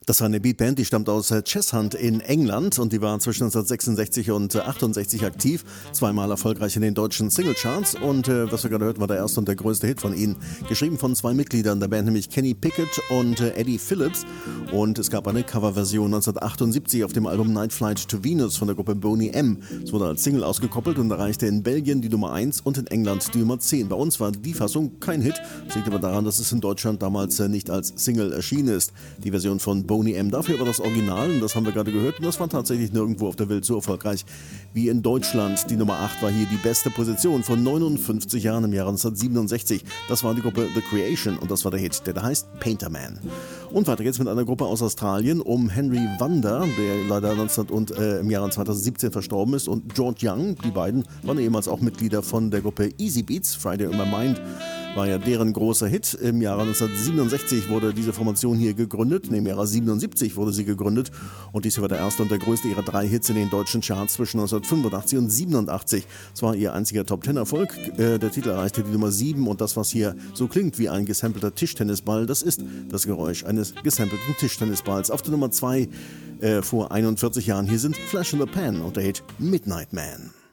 Das war eine Beatband, die stammt aus Cheshunt in England und die war zwischen 1966 und 68 aktiv, zweimal erfolgreich in den deutschen Singlecharts und was wir gerade hörten, war der erste und der größte Hit von ihnen, geschrieben von zwei Mitgliedern der Band, nämlich Kenny Pickett und Eddie Phillips, und es gab eine Coverversion 1978 auf dem Album Night Flight to Venus von der Gruppe Boney M. Es wurde als Single ausgekoppelt und erreichte in Belgien die Nummer 1 und in England die Nummer 10. Bei uns war die Fassung kein Hit, das liegt aber daran, dass es in Deutschland damals nicht als Single erschienen ist. Die Version von Boney M. Dafür aber das Original, und das haben wir gerade gehört, und das war tatsächlich nirgendwo auf der Welt so erfolgreich wie in Deutschland. Die Nummer 8 war hier die beste Position von 59 Jahren im Jahre 1967. Das war die Gruppe The Creation und das war der Hit, der da heißt Painter Man. Und weiter geht's mit einer Gruppe aus Australien um Henry Vanda, der leider im Jahre 2017 verstorben ist, und George Young. Die beiden waren ehemals auch Mitglieder von der Gruppe Easy Beats. Friday on My Mind war ja deren großer Hit. Im Jahre 1967 wurde diese Formation hier gegründet. Im Jahre 77 wurde sie gegründet. Und dies war der erste und der größte ihrer 3 Hits in den deutschen Charts zwischen 1985 und 87. Es war ihr einziger Top-10-Erfolg. Der Titel erreichte die Nummer 7. Und das, was hier so klingt wie ein gesampelter Tischtennisball, das ist das Geräusch eines gesampelten Tischtennisballs. Auf der Nummer 2 vor 41 Jahren. Hier sind Flash in the Pan und der Hit Midnight Man.